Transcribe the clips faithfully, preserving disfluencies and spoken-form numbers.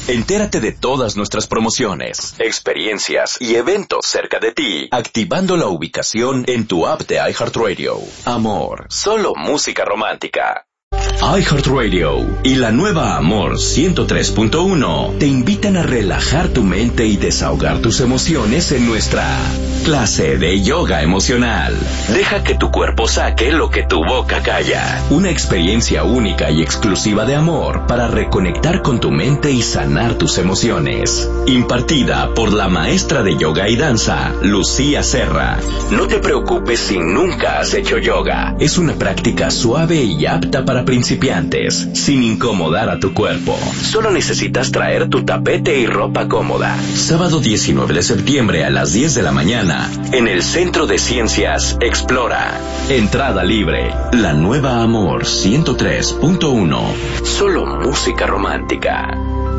Entérate de todas nuestras promociones, experiencias y eventos cerca de ti, activando la ubicación en tu app de iHeartRadio. Amor, solo música romántica. iHeartRadio y la nueva Amor ciento tres punto uno te invitan a relajar tu mente y desahogar tus emociones en nuestra clase de yoga emocional. Deja que tu cuerpo saque lo que tu boca calla. Una experiencia única y exclusiva de amor para reconectar con tu mente y sanar tus emociones. Impartida por la maestra de yoga y danza, Lucía Serra. No te preocupes si nunca has hecho yoga. Es una práctica suave y apta para principiantes, sin incomodar a tu cuerpo. Solo necesitas traer tu tapete y ropa cómoda. Sábado diecinueve de septiembre a las diez de la mañana, en el Centro de Ciencias Explora. Entrada libre. La nueva Amor ciento tres punto uno. Solo música romántica.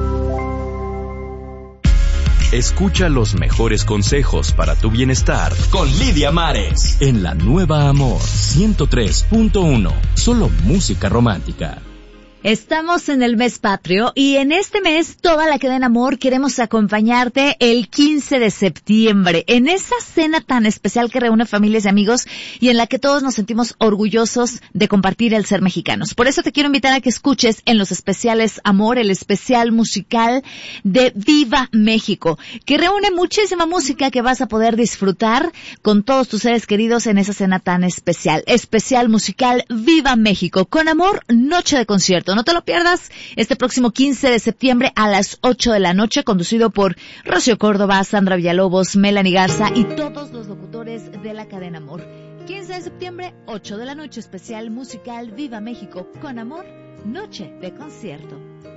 Escucha los mejores consejos para tu bienestar con Lidia Mares en la nueva Amor ciento tres punto uno. Solo música romántica. Estamos en el mes patrio y en este mes, toda la cadena Amor, queremos acompañarte el quince de septiembre en esa cena tan especial que reúne familias y amigos y en la que todos nos sentimos orgullosos de compartir el ser mexicanos. Por eso te quiero invitar a que escuches en los especiales Amor, el especial musical de Viva México, que reúne muchísima música que vas a poder disfrutar con todos tus seres queridos en esa cena tan especial. Especial musical Viva México, con Amor, noche de concierto. No te lo pierdas este próximo quince de septiembre a las ocho de la noche, conducido por Rocío Córdoba, Sandra Villalobos, Melanie Garza y todos los locutores de la cadena Amor. quince de septiembre, ocho de la noche, especial musical Viva México, con Amor, noche de concierto.